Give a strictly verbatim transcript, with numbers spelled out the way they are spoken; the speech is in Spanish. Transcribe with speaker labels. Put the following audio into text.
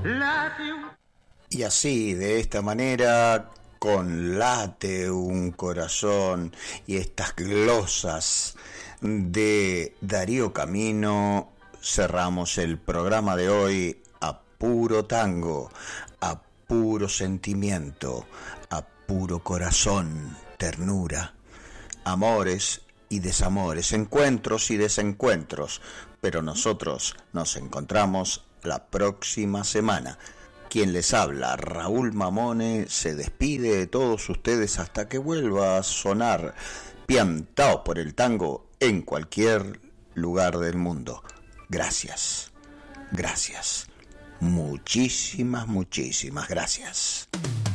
Speaker 1: Y así, de esta manera, con Late un corazón y estas glosas de Darío Camino, cerramos el programa de hoy a puro tango, a puro sentimiento, a puro corazón, ternura, amores y desamores, encuentros y desencuentros, pero nosotros nos encontramos la próxima semana. Quien les habla, Raúl Mamone, se despide de todos ustedes hasta que vuelva a sonar Piantao por el tango en cualquier lugar del mundo. Gracias, gracias, muchísimas, muchísimas gracias.